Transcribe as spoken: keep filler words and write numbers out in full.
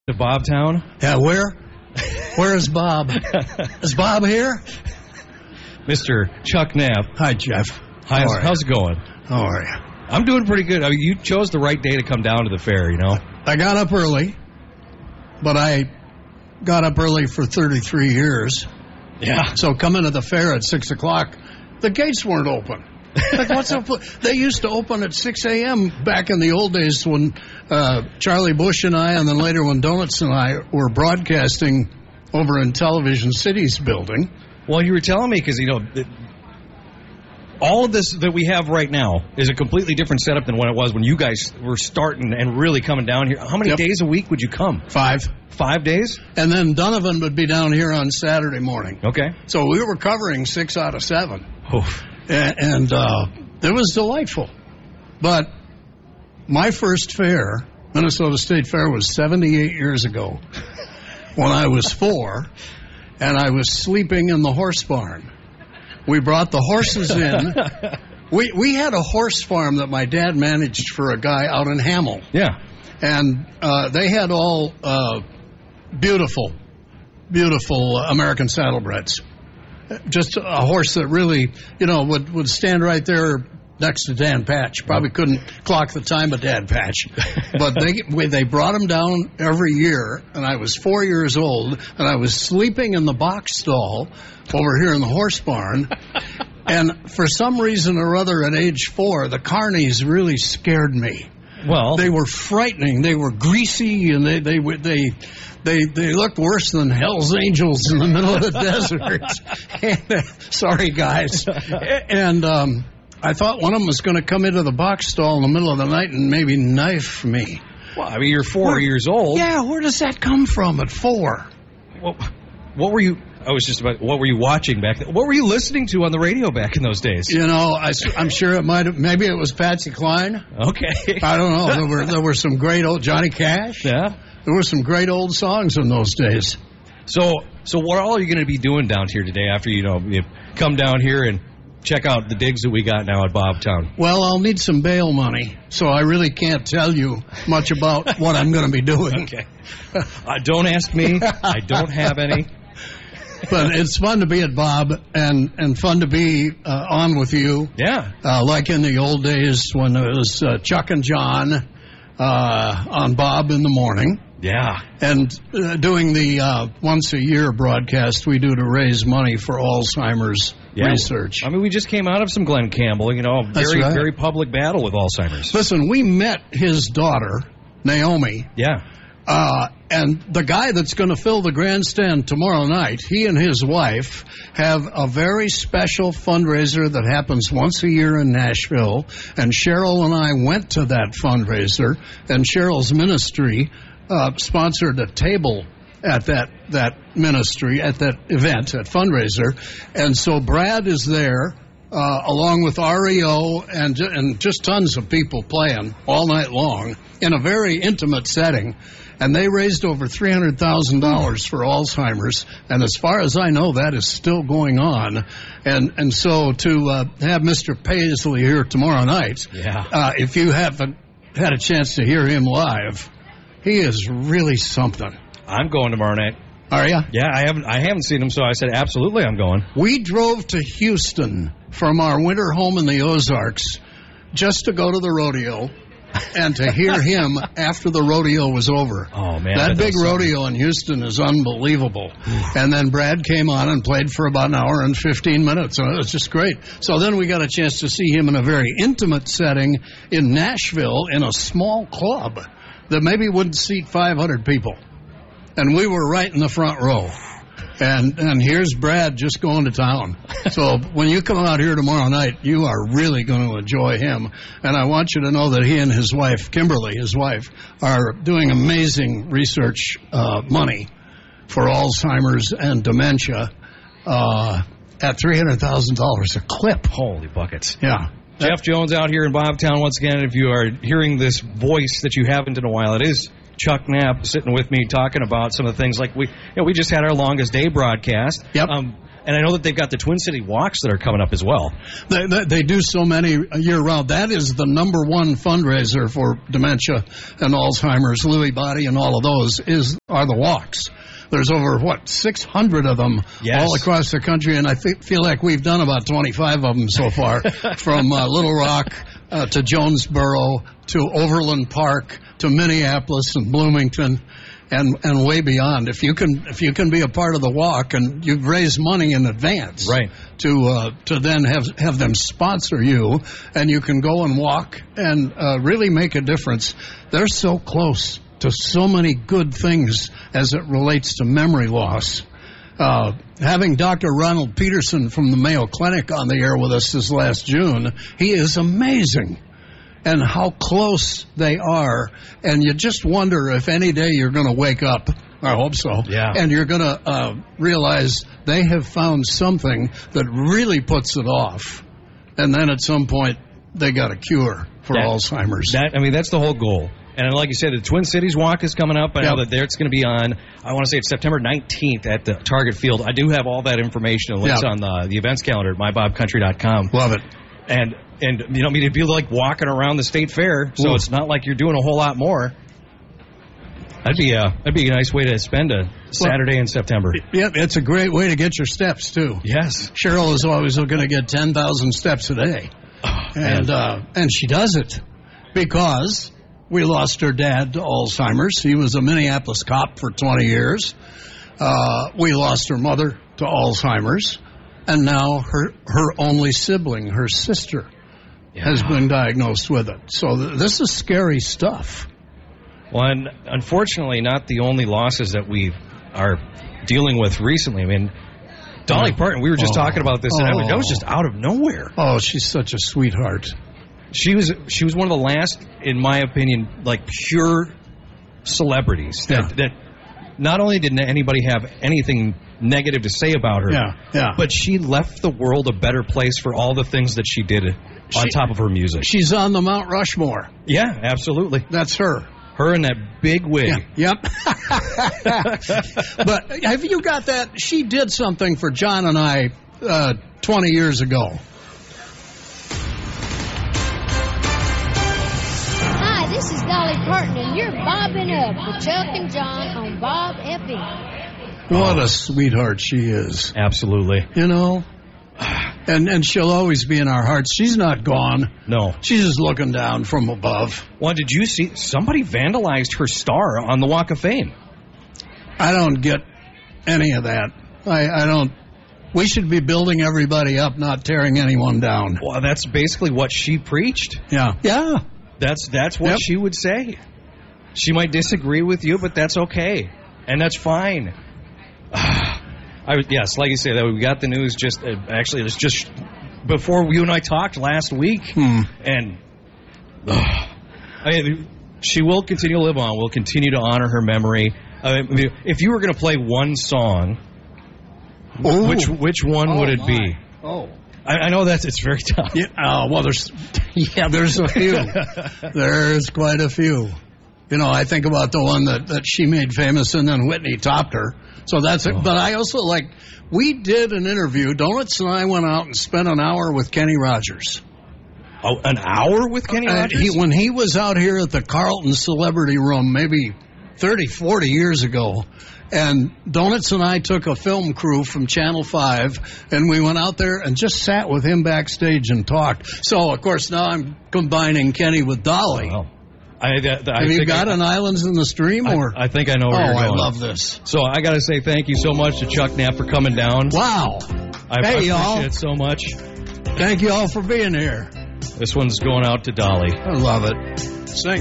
to Bobtown. Yeah, where? Where is Bob? Is Bob here? Mister Chuck Knapp. Hi, Jeff. Hi, How are how's you? it going? How are you? I'm doing pretty good. I mean, you chose the right day to come down to the fair, you know? I got up early, but I got up early for thirty-three years. Yeah. So coming to the fair at six o'clock, the gates weren't open. Like, what's up? They used to open at six a.m. back in the old days when uh, Charlie Bush and I, and then later when Donuts and I were broadcasting over in Television City's building. Well, you were telling me because, you know, the, all of this that we have right now is a completely different setup than what it was when you guys were starting and really coming down here. How many Yep. days a week would you come? Five. Five days? And then Donovan would be down here on Saturday morning. Okay. So we were covering six out of seven. Oof. And, and uh, it was delightful. But my first fair, Minnesota State Fair, was seventy-eight years ago when I was four, and I was sleeping in the horse barn. We brought the horses in. We we had a horse farm that my dad managed for a guy out in Hamel. Yeah. And uh, they had all uh, beautiful, beautiful American saddlebreds. Just a horse that really, you know, would, would stand right there next to Dan Patch. Probably couldn't clock the time of Dan Patch. But they they brought him down every year, and I was four years old, and I was sleeping in the box stall over here in the horse barn. And for some reason or other at age four, the carnies really scared me. Well, They were frightening. They were greasy, and they they they they they looked worse than Hell's Angels in the middle of the desert. And, uh, sorry, guys. And um, I thought one of them was going to come into the box stall in the middle of the night and maybe knife me. well, I mean, you're four Where- years old. Yeah, where does that come from at four? Well, what were you? I was just about. What were you watching back then? What were you listening to on the radio back in those days? You know, I, I'm sure it might have. Maybe it was Patsy Cline. Okay. I don't know. There were there were some great old Johnny Cash. Yeah. There were some great old songs in those days. So, so what all are you going to be doing down here today after you know you come down here and check out the digs that we got now at Bobtown? Well, I'll need some bail money, so I really can't tell you much about what I'm going to be doing. Okay. Uh, don't ask me. I don't have any. But it's fun to be at Bob and, and fun to be uh, on with you. Yeah. Uh, like in the old days when it was uh, Chuck and John uh, on Bob in the morning. Yeah. And uh, doing the uh, once-a-year broadcast we do to raise money for Alzheimer's Yeah. research. I mean, we just came out of some Glenn Campbell, you know, That's very, right. very public battle with Alzheimer's. Listen, we met his daughter, Naomi, Yeah. Uh, and the guy that's going to fill the grandstand tomorrow night, he and his wife have a very special fundraiser that happens once a year in Nashville. And Cheryl and I went to that fundraiser, and Cheryl's ministry uh, sponsored a table at that, that ministry, at that event, at fundraiser. And so Brad is there. Uh, along with R E O and, ju- and just tons of people playing all night long in a very intimate setting. And they raised over three hundred thousand dollars for Alzheimer's. And as far as I know, that is still going on. And and so to uh, have Mister Paisley here tomorrow night, Yeah. uh, if you haven't had a chance to hear him live, he is really something. I'm going tomorrow night. Are you? Yeah, I haven't I haven't seen him, so I said absolutely I'm going. We drove to Houston from our winter home in the Ozarks just to go to the rodeo and to hear him after the rodeo was over. Oh, man. That that big was something. rodeo in Houston is unbelievable. And then Brad came on and played for about an hour and fifteen minutes. And it was just great. So then we got a chance to see him in a very intimate setting in Nashville in a small club that maybe wouldn't seat five hundred people. And we were right in the front row. And and here's Brad just going to town. So when you come out here tomorrow night, you are really going to enjoy him. And I want you to know that he and his wife, Kimberly, his wife, are doing amazing research uh, money for Alzheimer's and dementia uh, at three hundred thousand dollars a clip. Holy buckets. Yeah. Jeff Jones out here in Bobtown once again. If you are hearing this voice that you haven't in a while, it is Chuck Knapp sitting with me talking about some of the things like we, you know, we just had our longest day broadcast. Yep. Um, And I know that they've got the Twin City Walks that are coming up as well. They, they, they do so many year round. That is the number one fundraiser for dementia and Alzheimer's, Lewy body, and all of those is are the walks. There's over, what, six hundred of them yes. all across the country, and I th- feel like we've done about twenty-five of them so far, from uh, Little Rock uh, to Jonesboro to Overland Park to Minneapolis and Bloomington. And and way beyond. If you can if you can be a part of the walk and you've raised money in advance, right, to uh, to then have have them sponsor you, and you can go and walk and uh, really make a difference. They're so close to so many good things as it relates to memory loss. Uh, having Doctor Ronald Peterson from the Mayo Clinic on the air with us this last June, he is amazing. And how close they are. And you just wonder if any day you're going to wake up, I hope so, yeah. and you're going to uh, realize they have found something that really puts it off. And then at some point, they got a cure for that, Alzheimer's. That I mean, that's the whole goal. And like you said, the Twin Cities Walk is coming up. I know yep. that there it's going to be on, I want to say it's September nineteenth at the Target Field. I do have all that information and links yep. on the, the events calendar at my bob country dot com. Love it. And, and you know, I mean, it'd be like walking around the state fair, so Ooh. It's not like you're doing a whole lot more. That'd be a, that'd be a nice way to spend a Saturday well, in September. Yeah, it's a great way to get your steps, too. Yes. Cheryl is always going to get ten thousand steps a day. Oh, and uh, and she does it because we lost her dad to Alzheimer's. He was a Minneapolis cop for twenty years. Uh, we lost her mother to Alzheimer's. And now her her only sibling, her sister, yeah. has been diagnosed with it. So th- this is scary stuff. Well, and unfortunately, not the only losses that we are dealing with recently. I mean, Dolly Parton, we were just oh. talking about this, and oh. I mean, that was just out of nowhere. Oh, she's such a sweetheart. She was she was one of the last, in my opinion, like pure celebrities that, yeah. that not only didn't anybody have anything negative to say about her, yeah, yeah. but she left the world a better place for all the things that she did on she, top of her music. She's on the Mount Rushmore. Yeah, absolutely. That's her. Her in that big wig. Yeah. Yep. But have you got that? She did something for John and I uh, twenty years ago. Hi, this is Dolly Parton, and you're bobbing up with Chuck and John on Bob F M. What a sweetheart she is. Absolutely. You know? And and she'll always be in our hearts. She's not gone. No. She's just looking down from above. Well, did you see somebody vandalized her star on the Walk of Fame? I don't get any of that. I, I don't. We should be building everybody up, not tearing anyone down. Well, that's basically what she preached. Yeah. Yeah. That's that's what yep. she would say. She might disagree with you, but that's okay. And that's fine. I, yes, like you say, that we got the news just uh, actually it was just before you and I talked last week, hmm. and uh, I mean, she will continue to live on. We'll continue to honor her memory. I mean, if you were going to play one song, Ooh. which which one oh, would it my. be? Oh, I, I know that it's very tough. Yeah, uh, well, there's yeah, there's a few. There's quite a few. You know, I think about the one that, that she made famous and then Whitney topped her. So that's it. Oh. But I also like, we did an interview. Donuts and I went out and spent an hour with Kenny Rogers. Oh, an hour with Kenny uh, Rogers? He, when he was out here at the Carlton Celebrity Room, maybe thirty, forty years ago, and Donuts and I took a film crew from Channel five, and we went out there and just sat with him backstage and talked. So, of course, now I'm combining Kenny with Dolly. Oh. I, that, I Have you think got I, an Islands in the Stream? Or I, I think I know where oh, you're going. I love this. So I got to say thank you so much to Chuck Knapp for coming down. Wow. I, hey, I appreciate y'all. it so much. Thank you all for being here. This one's going out to Dolly. I love it. Sing.